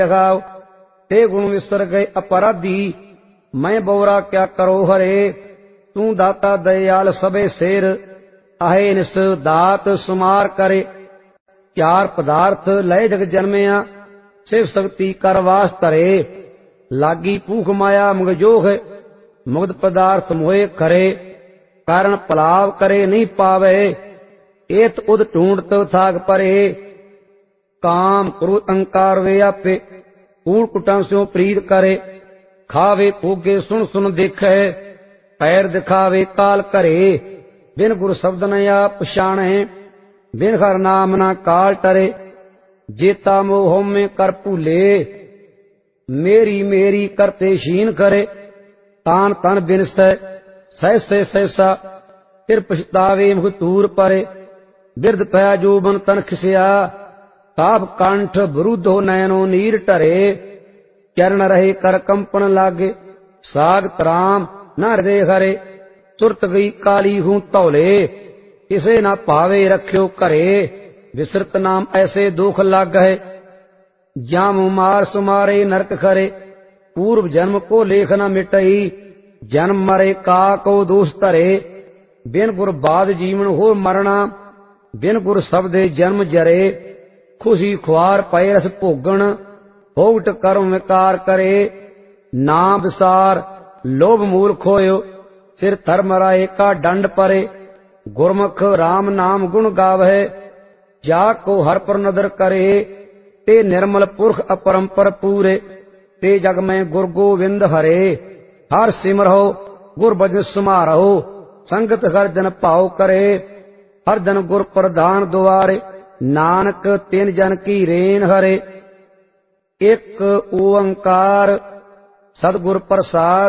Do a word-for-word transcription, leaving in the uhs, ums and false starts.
लगाओ ते गुण विसर गए अपराधी। मैं बोरा क्या करो हरे, तू दाता दयाल सबे शेर। आहे निस दात सुमार करे, चार पदार्थ लय जग जन्मया। शिव शक्ति कर वास धरे, लागी भूख माया मुगजोग। मुग्ध पदार्थ मोहे करे, कारण पलाव करे नहीं पावे। एत उद ढूंढत थाक परे, काम क्रोध अंकार वे आपे। कूड़ कुटां स्यों प्रीत करे, खावे भोगे सुन सुन देखे। पैर दिखावे काल करे, बिन गुर शब्द न आप पछाणे। बिन हर नाम न काल टरे, जेता मोह में कर भूले। मेरी मेरी करते शीन करे, तान तन बिनसै सहसे सहसा। फिर पछतावे मुख तूर परे, बिरद पै जोबन तन खिसिया। ताप कंठ विरुद्ध हो नैनो नीर टरे। चरण रहे कर कंपन लागे, साग तराम न हृदय हरे। तुरत गई काली हूं तौले, किसे न पावे रख्यो करे। विसृत नाम ऐसे दुख लाग है, जाम मार सुमारे नरक खरे। पूर्व जन्म को लेख न मिटई, जन्म मरे का को दोष धरे। बिन गुर बाद जीवन हो मरना, बिन गुर शब्दे जन्म जरे। खुशी खुआर पै रस भोगन, भोगट कर्म विकार करे। नाम विसार लोभ मूल खोयो, सिर धर्म राय का दंड परे। गुरमुख राम नाम गुण गावै, जा को हर पर नदर करे। ते निर्मल पुरख अपरंपर पूरे, ते जग में गुर गोविंद हरे। हर सिमरहो गुर भजन सुमारहो, संगत हर जन भाव करे। हर जन गुर प्रधान दुआरे, नानक तिन जन की रेन हरे। एक ओंकार सतगुर प्रसाद।